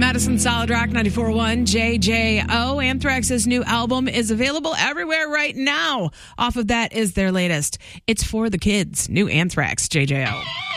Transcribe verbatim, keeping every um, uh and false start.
Madison Solid Rock ninety-four point one J J O. Anthrax's new album is available everywhere right now. Off of that is their latest. It's for the kids. New Anthrax, J J O.